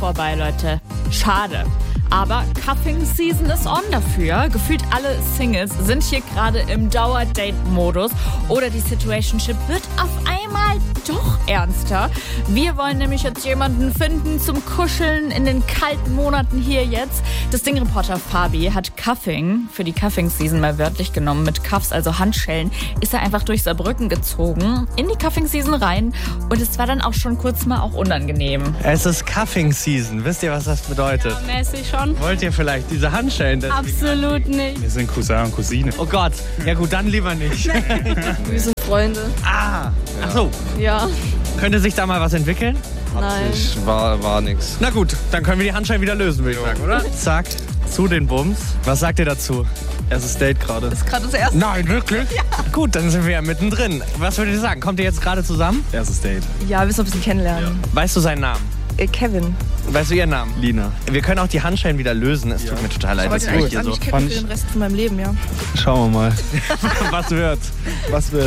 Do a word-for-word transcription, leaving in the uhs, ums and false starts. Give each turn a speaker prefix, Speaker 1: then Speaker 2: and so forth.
Speaker 1: vorbei, Leute. Schade. Aber Cuffing Season ist on dafür. Gefühlt alle Singles sind hier gerade im Dauer-Date-Modus. Oder die Situationship wird auf einmal doch ernster. Wir wollen nämlich jetzt jemanden finden zum Kuscheln in den kalten Monaten hier jetzt. Das Ding-Reporter Fabi hat Cuffing für die Cuffing Season mal wörtlich genommen. Mit Cuffs, also Handschellen, ist er einfach durch Saarbrücken gezogen, in die Cuffing Season rein. Und es war dann auch schon kurz mal auch unangenehm.
Speaker 2: Es ist Cuffing Season. Wisst ihr, was das bedeutet?
Speaker 3: Ja, mäßig schon.
Speaker 2: Wollt ihr vielleicht diese Handschellen?
Speaker 3: Absolut nicht.
Speaker 4: Wir sind Cousin und Cousine.
Speaker 2: Oh Gott. Ja gut, dann lieber nicht.
Speaker 3: Wir sind Freunde.
Speaker 2: Ah. Ach so.
Speaker 3: Ja.
Speaker 2: Könnte sich da mal was entwickeln?
Speaker 3: Nein.
Speaker 5: War, war nix.
Speaker 2: Na gut, dann können wir die Handschellen wieder lösen, würde ich sagen, oder? Zack, zu den Bums. Was sagt ihr dazu?
Speaker 5: Erstes Date gerade.
Speaker 3: Das ist gerade das erste.
Speaker 2: Nein, wirklich? Ja. Gut, dann sind wir ja mittendrin. Was würdet ihr sagen? Kommt ihr jetzt gerade zusammen?
Speaker 4: Erstes Date.
Speaker 3: Ja, wir müssen ein bisschen kennenlernen.
Speaker 2: Weißt du seinen Namen?
Speaker 3: Äh, Kevin.
Speaker 2: Weißt du ihren Namen?
Speaker 5: Lina.
Speaker 2: Wir können auch die Handschellen wieder lösen. Es tut mir total leid, dass wir hier so...
Speaker 3: Ich kenne für den Rest von meinem Leben, ja.
Speaker 5: Schauen wir mal.
Speaker 2: Was wird?
Speaker 5: Was wird?